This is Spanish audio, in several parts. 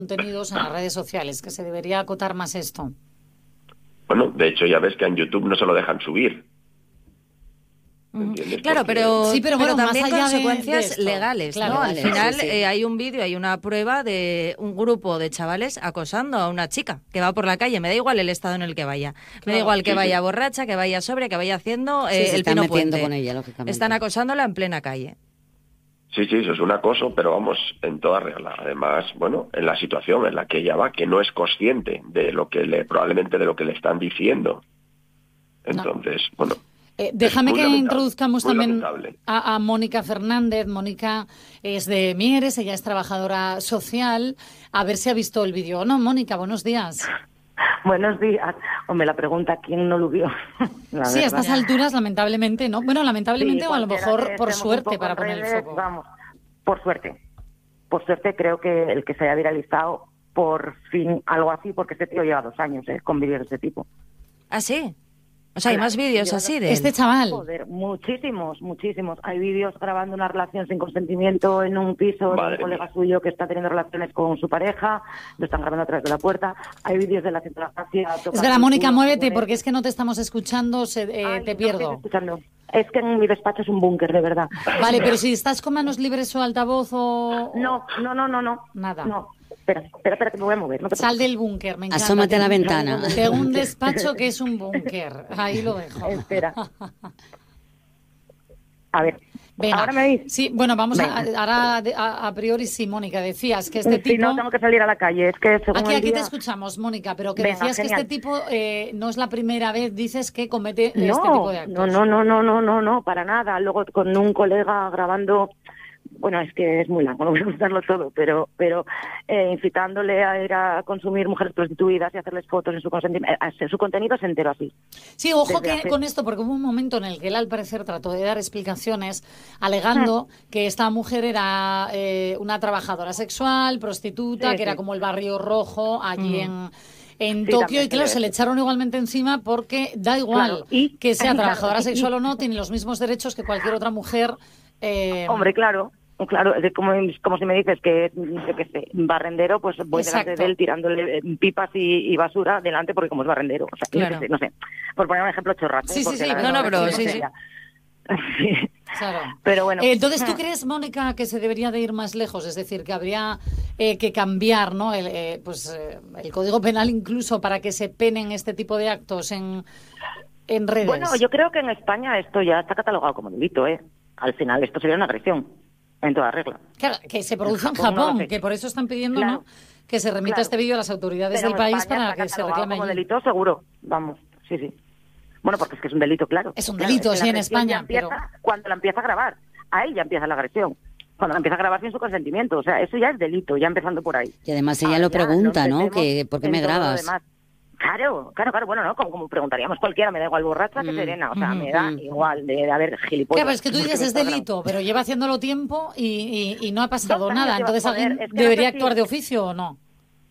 contenidos en las redes sociales, que se debería acotar más esto. Bueno, de hecho ya ves que en YouTube no se lo dejan subir. Claro, pero, sí, pero bueno, también más allá consecuencias de legales, claro, ¿no? Al final sí. hay un vídeo, hay una prueba de un grupo de chavales acosando a una chica que va por la calle. Me da igual el estado en el que vaya. Me da igual que vaya borracha, que vaya sobria, que vaya haciendo el pino puente. Con ella, lógicamente. Están acosándola en plena calle. Sí, eso es un acoso, pero vamos, en toda regla. Además, bueno, en la situación en la que ella va, que no es consciente de lo que probablemente de lo que le están diciendo. Entonces, bueno. Déjame que introduzcamos también lamentable. a Mónica Fernández. Mónica es de Mieres, ella es trabajadora social. A ver si ha visto el vídeo o no. Mónica, buenos días. Buenos días. Hombre, la pregunta, ¿quién no lo vio? Sí, a estas alturas, lamentablemente, ¿no? Bueno, lamentablemente, sí, o a lo mejor por suerte, para poner el foco. Vamos, por suerte. Por suerte creo que el que se haya viralizado, por fin, algo así, porque este tío lleva 2 años con vídeos de este tipo. ¿Ah, sí? O sea, hay más vídeos así de este chaval. Joder, muchísimos. Hay vídeos grabando una relación sin consentimiento en un piso de un colega suyo que está teniendo relaciones con su pareja, lo están grabando a través de la puerta. Hay vídeos de la centralfacia. Espera, Mónica, muévete, porque es que no te estamos escuchando, te pierdo. Es que en mi despacho es un búnker, de verdad. Vale, pero si estás con manos libres o altavoz o... No. Nada. No. Espera, que me voy a mover. No Sal del búnker, me encanta. Asómate a la ventana. De un despacho que es un búnker. Ahí lo dejo. Espera. A ver, venga. ¿Ahora me dices? Sí, bueno, vamos ahora a priori sí, Mónica, decías que este tipo... Sí, no tengo que salir a la calle, es que según Aquí te escuchamos, Mónica, pero que decías genial. Que este tipo no es la primera vez, dices, que comete este tipo de actos. No, para nada. Luego con un colega grabando... Bueno, es que es muy largo, no voy a contarlo todo, pero incitándole a ir a consumir mujeres prostituidas y hacerles fotos en su consentimiento. Su contenido es entero así. Sí, ojo que con esto, porque hubo un momento en el que él al parecer trató de dar explicaciones alegando que esta mujer era una trabajadora sexual, prostituta, que era como el barrio rojo allí en Tokio, y claro, se le echaron igualmente encima porque da igual que sea trabajadora sexual o no, tiene los mismos derechos que cualquier otra mujer. Hombre, claro, como si me dices que, yo qué sé, barrendero, pues voy delante de él tirándole pipas y basura delante porque como es barrendero. O sea, claro. no sé, por poner un ejemplo chorrazo. Sí. Claro. Pero bueno. Entonces, ¿tú crees, Mónica, que se debería de ir más lejos? Es decir, que habría que cambiar, ¿no? El Código Penal incluso para que se penen este tipo de actos en redes. Bueno, yo creo que en España esto ya está catalogado como delito, Al final esto sería una agresión, en toda regla. Claro, que se produce en Japón, no que por eso están pidiendo ¿no? que se remita este vídeo a las autoridades del país para que se reclame como allí. Delito seguro, vamos, sí. Bueno, porque es que es un delito, claro. Es un delito, sí, en España. Cuando la empieza a grabar, ahí ya empieza la agresión. Cuando la empieza a grabar sin su consentimiento, o sea, eso ya es delito, ya empezando por ahí. Y además ella lo pregunta, ¿no? Que ¿por qué me grabas? Claro, bueno, ¿no? Como preguntaríamos cualquiera, me da igual borracha que serena, o sea, me da igual de haber gilipollas. Claro, pero es que tú dices es delito, pero lleva haciéndolo tiempo y no ha pasado nada, entonces ¿alguien debería actuar de oficio o no?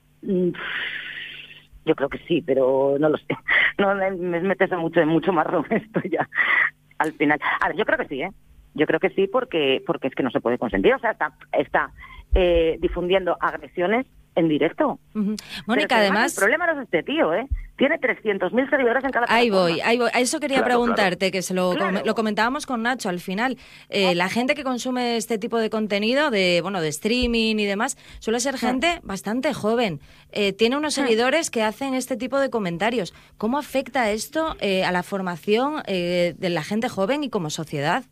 Yo creo que sí, pero no lo sé. No me metes mucho marrón esto ya, al final. A ver, yo creo que sí, Yo creo que sí porque es que no se puede consentir, o sea, está difundiendo agresiones en directo. Mónica, además... El problema no es este tío, Tiene 300.000 seguidores en cada plataforma. Ahí voy. A eso quería preguntarte, que lo comentábamos con Nacho al final. La gente que consume este tipo de contenido, de streaming y demás, suele ser gente bastante joven. Tiene unos seguidores que hacen este tipo de comentarios. ¿Cómo afecta esto a la formación de la gente joven y como sociedad?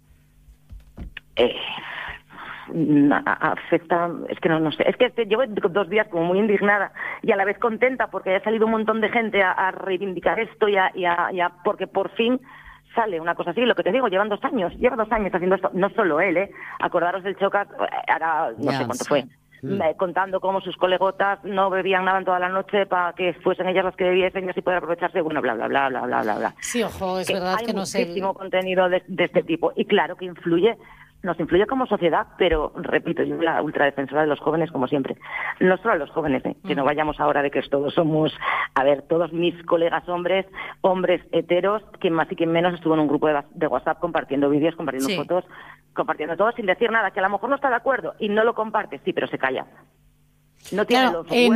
Afecta, es que no sé, es que llevo 2 días como muy indignada y a la vez contenta porque ha salido un montón de gente a reivindicar esto y porque por fin sale una cosa así. Lo que te digo, lleva 2 años haciendo esto, no solo él, acordaros del Chocas, ahora no sé cuánto fue, contando cómo sus colegotas no bebían nada en toda la noche para que fuesen ellas las que bebiesen y así poder aprovecharse, bueno, bla, bla, bla, bla, bla, bla, bla. Sí, ojo, es verdad que no sé. Hay muchísimo contenido de este tipo y claro que nos influye como sociedad, pero repito, yo la ultradefensora de los jóvenes como siempre. No solo a los jóvenes, que no vayamos ahora de que todos somos, todos mis colegas hombres heteros, quien más y quien menos estuvo en un grupo de WhatsApp compartiendo vídeos, compartiendo fotos, compartiendo todo sin decir nada, que a lo mejor no está de acuerdo y no lo comparte, sí, pero se calla. No tiene los